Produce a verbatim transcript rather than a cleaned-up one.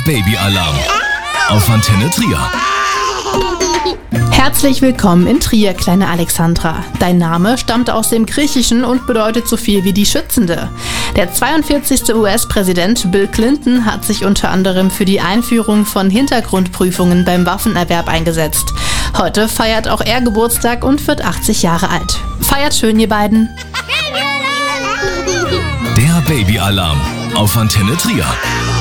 Babyalarm auf Antenne Trier. Herzlich willkommen in Trier, kleine Alexandra. Dein Name stammt aus dem Griechischen und bedeutet so viel wie die Schützende. Der zweiundvierzigste U S-Präsident Bill Clinton hat sich unter anderem für die Einführung von Hintergrundprüfungen beim Waffenerwerb eingesetzt. Heute feiert auch er Geburtstag und wird achtzig Jahre alt. Feiert schön, ihr beiden. Der Babyalarm auf Antenne Trier.